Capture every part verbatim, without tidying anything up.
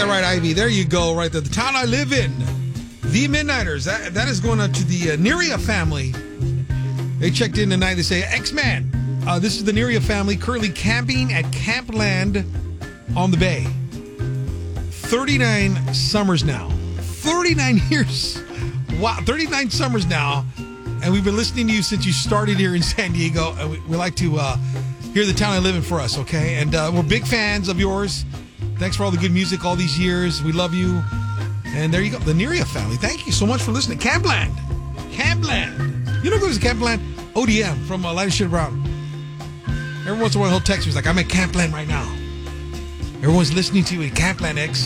that right, Ivy. There you go, right there. The town I live in. The Midnighters. That, that is going out to the uh, Neria family. They checked in tonight. They say, X-Man, uh, this is the Neria family currently camping at Camp Land on the Bay. thirty-nine summers now. thirty-nine years. Wow, thirty-nine summers now. And we've been listening to you since you started here in San Diego. And we, we like to uh, hear the town I live in for us, okay? And uh, we're big fans of yours. Thanks for all the good music all these years. We love you. And there you go. The Neria family. Thank you so much for listening. Camp Land. Camp Land. You know who goes to Camp Land? O D M from uh, Light of Shit Brown. Every once in a while he'll text me. He's like, I'm at Camp Land right now. Everyone's listening to you at Camp Land X.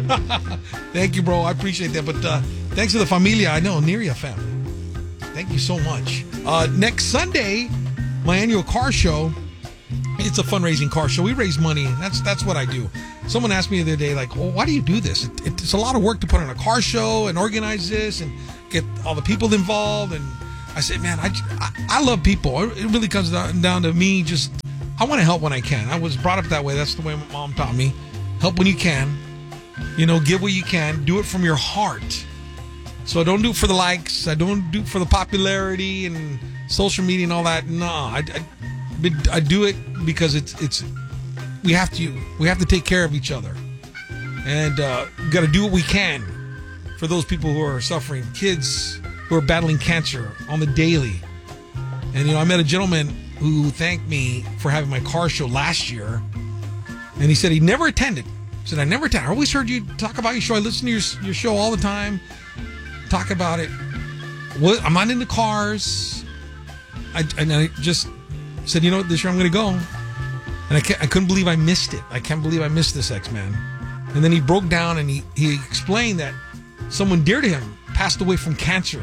Thank you, bro. I appreciate that. But uh, thanks to the familia. I know, Neria family. Thank you so much. Uh, next Sunday, my annual car show. It's a fundraising car show. We raise money. That's that's what I do. Someone asked me the other day, like, well, why do you do this? It, it's a lot of work to put on a car show and organize this and get all the people involved. And I said, man, I, I, I love people. It really comes down, down to me just, I want to help when I can. I was brought up that way. That's the way my mom taught me. Help when you can. You know, give what you can. Do it from your heart. So I don't do it for the likes. I don't do it for the popularity and social media and all that. No, I, I, I do it because it's it's we have to we have to take care of each other, and uh, we got to do what we can for those people who are suffering, kids who are battling cancer on the daily. And you know, I met a gentleman who thanked me for having my car show last year, and he said he never attended. He said, I never attended. I always heard you talk about your show. I listen to your your show all the time. Talk about it. What, I'm not into cars. I, and I just said, you know what, this year I'm going to go. And I, can't, I couldn't believe I missed it. I can't believe I missed this, X-Man. And then he broke down and he, he explained that someone dear to him passed away from cancer.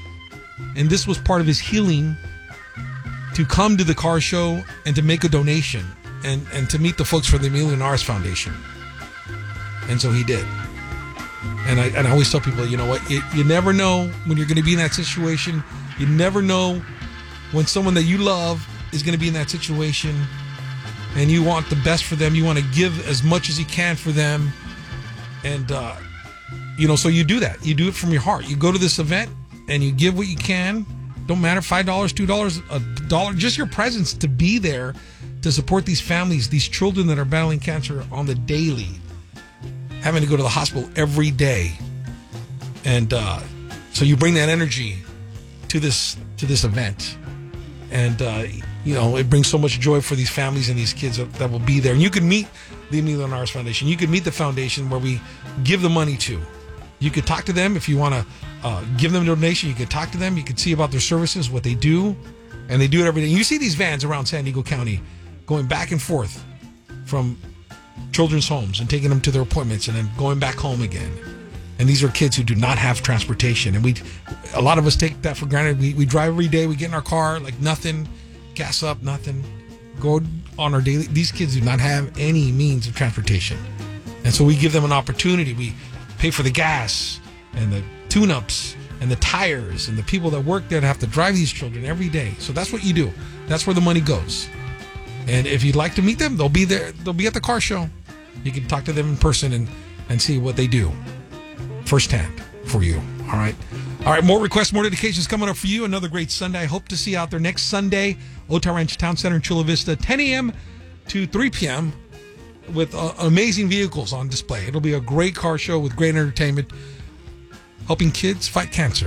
And this was part of his healing to come to the car show and to make a donation and, and to meet the folks for the Emilio Naras Foundation. And so he did. And I, and I always tell people, you know what, you, you never know when you're going to be in that situation. You never know when someone that you love is going to be in that situation and you want the best for them. You want to give as much as you can for them. And, uh, you know, so you do that. You do it from your heart. You go to this event and you give what you can. Don't matter, five dollars, two dollars, a dollar, just your presence to be there to support these families, these children that are battling cancer on the daily, having to go to the hospital every day. And uh, so you bring that energy to this to this event. And, uh, you know, it brings so much joy for these families and these kids that, that will be there. And you can meet the Emilio Naras Foundation. You can meet the foundation where we give the money to. You could talk to them if you want to uh, give them a donation. You could talk to them. You could see about their services, what they do. And they do it every day. You see these vans around San Diego County going back and forth from children's homes and taking them to their appointments and then going back home again. And these are kids who do not have transportation. And we, a lot of us take that for granted. We, we drive every day. We get in our car like nothing, gas up, nothing, go on our daily. These kids do not have any means of transportation. And so we give them an opportunity. We pay for the gas and the tune-ups and the tires and the people that work there to have to drive these children every day. So that's what you do. That's where the money goes. And if you'd like to meet them, they'll be there. They'll be at the car show. You can talk to them in person and, and see what they do firsthand for you. All right. All right. More requests, more dedications coming up for you. Another great Sunday. I hope to see you out there next Sunday, Otay Ranch Town Center in Chula Vista, ten a.m. to three p.m. with uh, amazing vehicles on display. It'll be a great car show with great entertainment, helping kids fight cancer.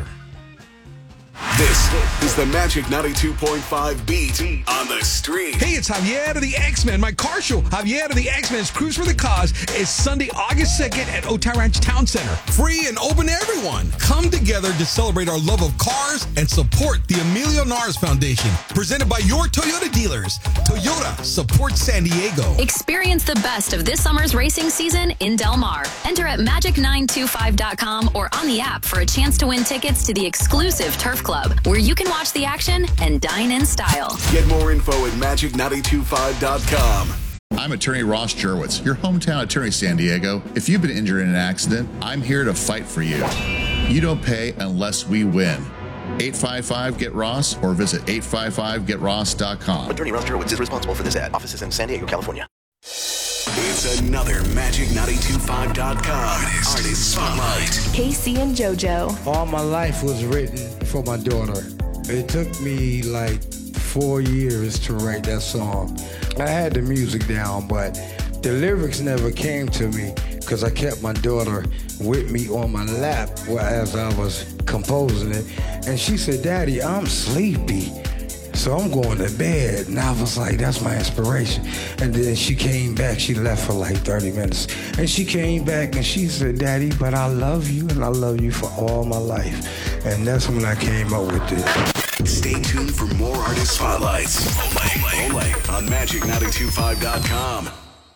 This is the Magic ninety-two point five beat on the street. Hey, it's Javier of the X-Men. My car show, Javier of the X-Men's Cruise for the Cause, is Sunday, August second at Otay Ranch Town Center. Free and open to everyone. Come together to celebrate our love of cars and support the Emilio Naras Foundation. Presented by your Toyota dealers. Toyota supports San Diego. Experience the best of this summer's racing season in Del Mar. Enter at magic nine two five dot com or on the app for a chance to win tickets to the exclusive Turf Club, where you can watch the action and dine in style. Get more info at magic nine two five dot com. I'm attorney Ross Jurwitz, your hometown attorney, San Diego. If you've been injured in an accident, I'm here to fight for you. You don't pay unless we win. eight five five get ross or visit eight five five get ross dot com. Attorney Ross Jurwitz is responsible for this ad. Offices in San Diego, California. It's another Magic nine two five dot com Artist, Artist Spotlight. Casey and JoJo. All my life was written for my daughter. It took me like four years to write that song. I had the music down, but the lyrics never came to me because I kept my daughter with me on my lap as I was composing it. And she said, "Daddy, I'm sleepy, so I'm going to bed." And I was like, that's my inspiration. And then she came back. She left for like thirty minutes. And she came back and she said, "Daddy, but I love you, and I love you for all my life." And that's when I came up with this. Stay tuned for more Artist Spotlights. Only, only on Magic nine two five dot com.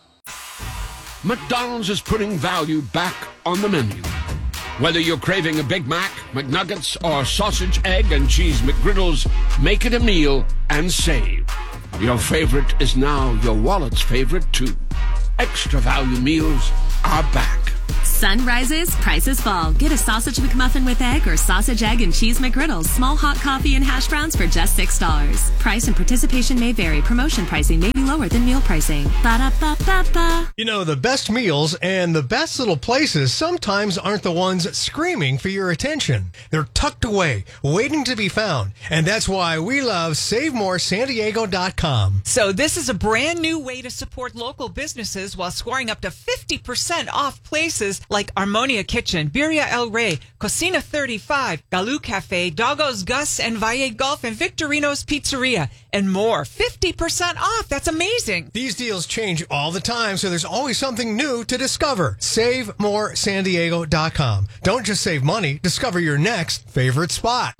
McDonald's is putting value back on the menu. Whether you're craving a Big Mac, McNuggets, or sausage, egg, and cheese McGriddles, make it a meal and save. Your favorite is now your wallet's favorite, too. Extra value meals are back. Sun rises, prices fall. Get a sausage McMuffin with egg or sausage, egg, and cheese McGriddles. Small hot coffee and hash browns for just six dollars. Price and participation may vary. Promotion pricing may be lower than meal pricing. Ba-da-ba-ba-ba. You know, the best meals and the best little places sometimes aren't the ones screaming for your attention. They're tucked away, waiting to be found. And that's why we love Save More San Diego dot com. So this is a brand new way to support local businesses while scoring up to fifty percent off places like Armonia Kitchen, Birria El Rey, Cocina thirty-five, Galoo Cafe, Doggo's Gus, and Valle Golf, and Victorino's Pizzeria, and more. fifty percent off. That's amazing. These deals change all the time, so there's always something new to discover. Save More San Diego dot com. Don't just save money, discover your next favorite spot.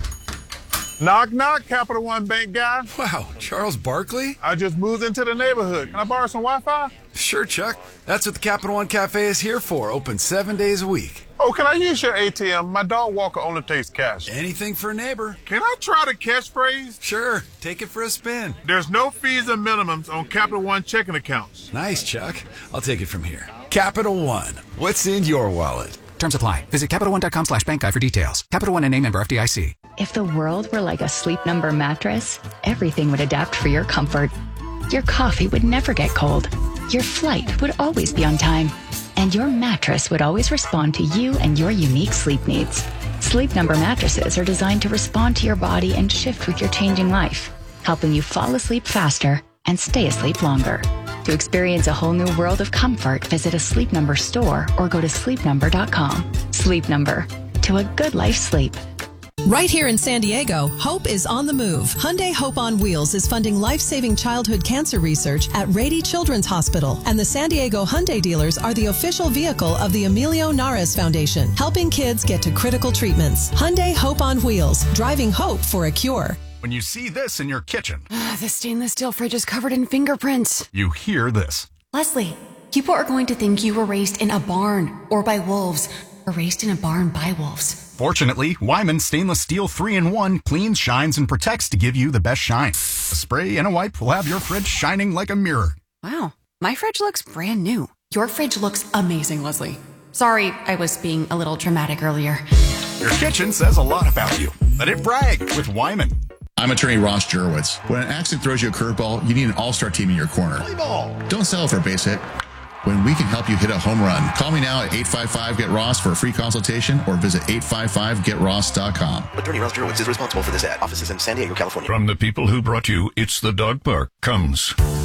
Knock, knock, Capital One Bank guy. Wow, Charles Barkley? I just moved into the neighborhood. Can I borrow some Wi-Fi? Sure, Chuck. That's what the Capital One Cafe is here for. Open seven days a week. Oh, can I use your A T M? My dog Walker only takes cash. Anything for a neighbor. Can I try the catchphrase? Sure. Take it for a spin. There's no fees and minimums on Capital One checking accounts. Nice, Chuck. I'll take it from here. Capital One. What's in your wallet? Terms apply. Visit Capital One dot com slash bank guide for details. Capital One N A member F D I C. If the world were like a Sleep Number mattress, everything would adapt for your comfort. Your coffee would never get cold. Your flight would always be on time. And your mattress would always respond to you and your unique sleep needs. Sleep Number mattresses are designed to respond to your body and shift with your changing life, helping you fall asleep faster and stay asleep longer. To experience a whole new world of comfort, visit a Sleep Number store or go to sleep number dot com. Sleep Number. To a good life sleep. Right here in San Diego, Hope is on the move. Hyundai Hope on Wheels is funding life-saving childhood cancer research at Rady Children's Hospital, and the San Diego Hyundai dealers are the official vehicle of the Emilio Nares Foundation, helping kids get to critical treatments. Hyundai Hope on Wheels, driving hope for a cure. When you see this in your kitchen, the stainless steel fridge is covered in fingerprints. You hear this. Leslie, people are going to think you were raised in a barn or by wolves, or raised in a barn by wolves. Fortunately, Wyman Stainless Steel three in one cleans, shines, and protects to give you the best shine. A spray and a wipe will have your fridge shining like a mirror. Wow, my fridge looks brand new. Your fridge looks amazing, Leslie. Sorry, I was being a little dramatic earlier. Your kitchen says a lot about you. Let it brag with Wyman. I'm attorney Ross Jurowitz. When an accident throws you a curveball, you need an all-star team in your corner. Play ball. Don't settle for a base hit when we can help you hit a home run. Call me now at eight five five, get ross for a free consultation or visit eight five five, get ross dot com. Attorney Ross Jurowitz is responsible for this ad. Offices in San Diego, California. From the people who brought you It's the Dog Park comes